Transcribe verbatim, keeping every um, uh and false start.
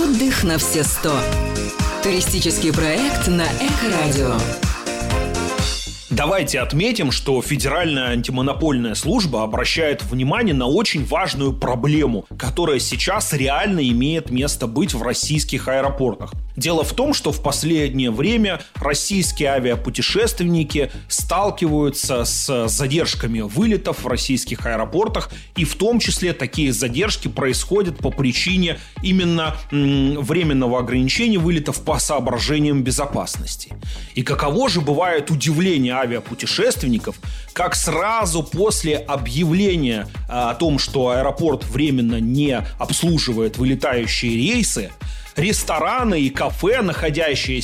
Отдых на все сто. Туристический проект на Эко-радио. Давайте отметим, что Федеральная антимонопольная служба обращает внимание на очень важную проблему, которая сейчас реально имеет место быть в российских аэропортах. Дело в том, что в последнее время российские авиапутешественники сталкиваются с задержками вылетов в российских аэропортах, и в том числе такие задержки происходят по причине именно м, временного ограничения вылетов по соображениям безопасности. И каково же бывает удивление авиапутешественников, как сразу после объявления о том, что аэропорт временно не обслуживает вылетающие рейсы, рестораны и кафе, находящиеся